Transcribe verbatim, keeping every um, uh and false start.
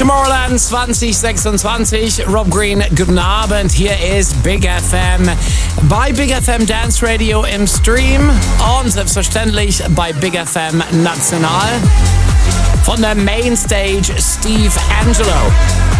Tomorrowland zwanzig sechsundzwanzig. Rob Green, guten Abend. Hier ist Big F M. Bei Big F M Dance Radio im Stream und selbstverständlich bei Big F M National. Von der Mainstage Steve Angelo.